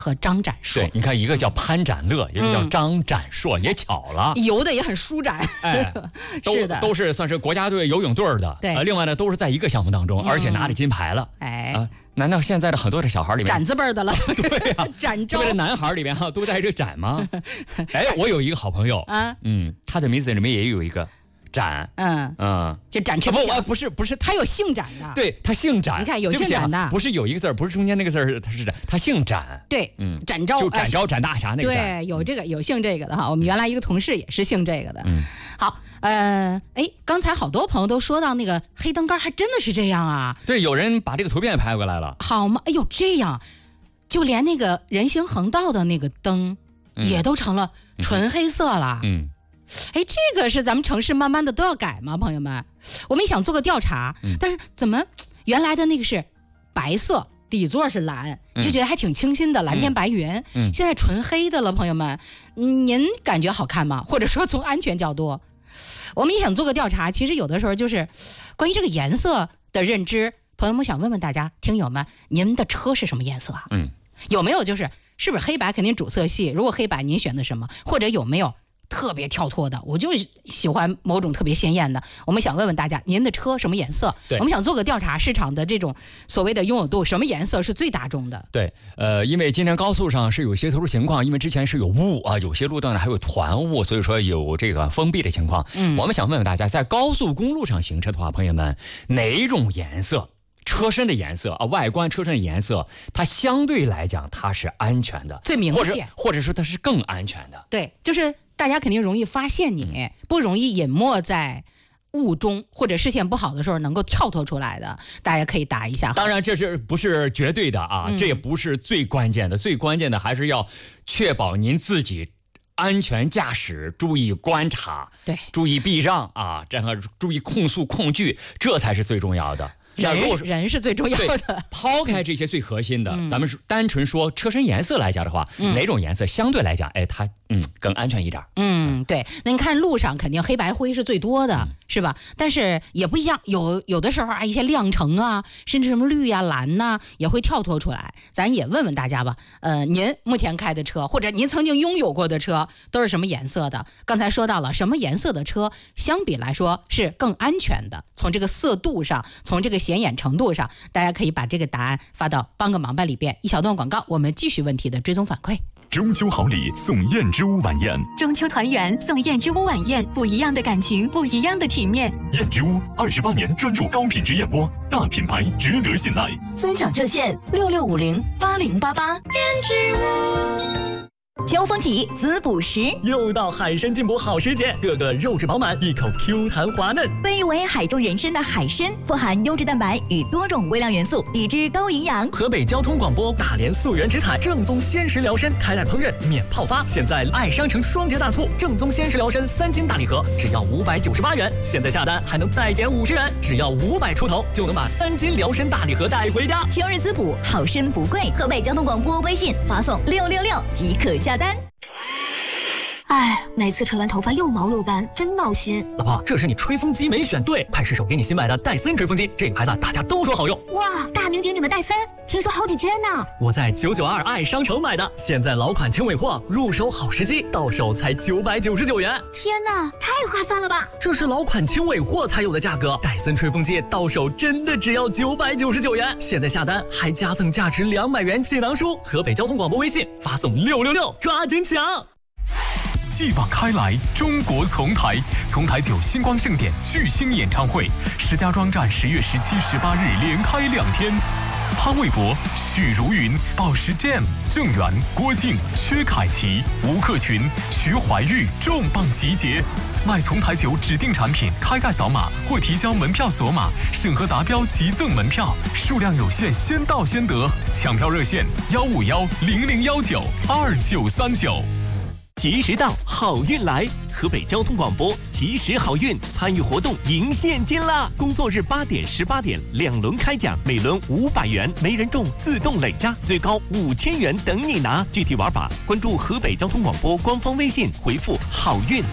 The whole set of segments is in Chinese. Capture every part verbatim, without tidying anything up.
和张展硕。 对，你看一个叫潘展乐，一个叫张展硕，嗯、也巧了， 游的也很舒展。 哎， 是的， 都是算是国家队游泳队的。 对、 呃，另外呢，都是在一个项目当中，嗯、而且拿着金牌了。 哎。 啊难道现在的很多的小孩里面展字辈的了？ 对呀、啊， 展昭。 特别的男孩里面哈都带这个展吗？哎，我有一个好朋友啊，嗯，他的名字里面也有一个展， 嗯嗯， 就展翅不不不是不是， 他有姓展的， 对他姓展， 你看有姓展的， 不, 啊、不是有一个字，不是中间那个字，他是展，他姓展， 对， 嗯， 展昭就展昭展大侠那个展， 对，有这个有姓这个的哈，我们原来一个同事也是姓这个的， 嗯， 好。呃，哎，刚才好多朋友都说到那个黑灯杆，还真的是这样啊？ 对，有人把这个图片拍过来了。 好吗？哎呦，这样，就连那个人行横道的那个灯，嗯、也都成了纯黑色了。 嗯， 哎，这个是咱们城市慢慢的都要改吗？朋友们，我们也想做个调查， 嗯、 但是怎么原来的那个是白色，底座是蓝，就觉得还挺清新的，嗯、蓝天白云。嗯，现在纯黑的了，朋友们，您感觉好看吗？或者说从安全角度？我们也想做个调查，其实有的时候就是关于这个颜色的认知，朋友们想问问大家，听友们，您的车是什么颜色啊？ 嗯， 有没有就是是不是黑白肯定主色系？如果黑白您选的什么？或者有没有特别跳脱的？我就喜欢某种特别鲜艳的。我们想问问大家，您的车什么颜色？ 对， 我们想做个调查，市场的这种所谓的拥有度，什么颜色是最大众的？ 对，呃，因为今天高速上是有些特殊情况，因为之前是有雾啊，有些路段呢还有团雾，所以说有这个封闭的情况。嗯，我们想问问大家，在高速公路上行车的话，朋友们，哪种颜色？车身的颜色啊，外观车身的颜色，它相对来讲它是安全的， 最明显， 或者或者说它是更安全的。 对，就是大家肯定容易发现你，嗯、不容易隐没在雾中，或者视线不好的时候能够跳脱出来的，大家可以打一下。 当然，这是不是绝对的啊？嗯、这也不是最关键的，最关键的还是要确保您自己安全驾驶，注意观察， 对， 注意避让啊，这样注意控速控距，这才是最重要的。 人人是最重要的。 抛开这些最核心的， 嗯、 咱们单纯说车身颜色来讲的话，嗯、哪种颜色相对来讲，哎，它嗯更安全一点。 嗯，对。那你看路上肯定黑白灰是最多的，嗯、是吧？但是也不一样，有有的时候啊，一些亮橙啊，甚至什么绿呀、啊、蓝呐、啊，也会跳脱出来。咱也问问大家吧，呃，您目前开的车，或者您曾经拥有过的车，都是什么颜色的？刚才说到了，什么颜色的车相比来说是更安全的？从这个色度上，从这个显眼程度上，大家可以把这个答案发到帮个忙吧里边。一小段广告，我们继续问题的追踪反馈。 中秋好礼送燕之屋晚宴， 中秋团圆送燕之屋晚宴，不一样的感情，不一样的体面。 燕之屋二十八年专注高品质燕窝，大品牌值得信赖。 尊享热线六六五零八零八八。燕之屋。交风体滋补食， 又到海参进补好时节，个个肉质饱满，一口 Q 弹滑嫩。 被誉为海中人参的海参，富含优质蛋白与多种微量元素，以致高营养。 河北交通广播大连溯源直采正宗鲜食辽参，开袋烹饪免泡发。现在爱商城双节大促，正宗鲜食辽参三斤大礼盒只要五百九十八元，现在下单还能再减五十元，只要五百出头就能把三斤辽参大礼盒带回家。 秋日滋补，好参不贵。河北交通广播微信发送六六六即可下单。 哎，每次吹完头发又毛又干，真闹心。 老婆，这是你吹风机没选对，快试手给你新买的戴森吹风机，这个牌子大家都说好用。 哇，大名鼎鼎的戴森，听说好几千呢。 我在九九二爱商城买的，现在老款轻尾货，入手好时机，到手才九百九十九元。 天哪，太划算了吧！ 这是老款轻尾货才有的价格，戴森吹风机到手真的只要九百九十九元。现在下单还加赠价值两百元气囊书。河北交通广播微信发送六六六，抓紧抢！ 继往开来，中国丛台，丛台酒星光盛典巨星演唱会，石家庄站十月十七、十八日连开两天。潘玮柏、许茹芸、宝石 Jam、郑源、郭靖、薛凯琪、吴克群、徐怀钰重磅集结。买丛台酒指定产品，开盖扫码或提交门票锁码，审核达标即赠门票，数量有限，先到先得。抢票热线：幺五幺零零幺九二九三九。 及时到，好运来！河北交通广播及时好运参与活动赢现金啦！工作日八点、十八点两轮开奖，每轮五百元，没人中自动累加，最高五千元等你拿。具体玩法关注河北交通广播官方微信，回复好运。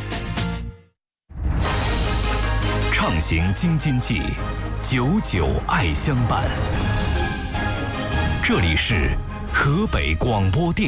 畅行京津冀，久久爱相伴。这里是河北广播电